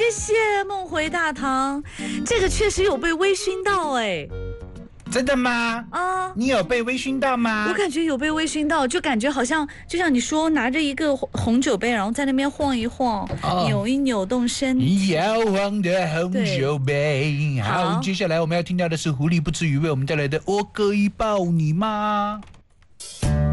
谢谢梦回大堂，这个确实有被微醺到哎。 真的吗？ 啊， 你有被微醺到吗？ 我感觉有被微醺到，就感觉好像就像你说拿着一个红酒杯，然后在那边晃一晃，扭一扭动身体。 摇晃的红酒杯。好，接下来我们要听到的是狐狸不吃鱼为我们带来的我可以抱你吗？